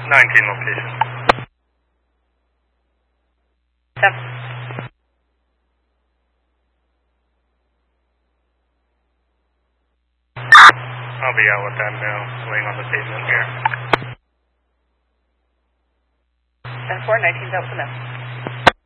19 location. 10. I'll be out with that now, laying on the pavement here. 10-4, 19's out for now.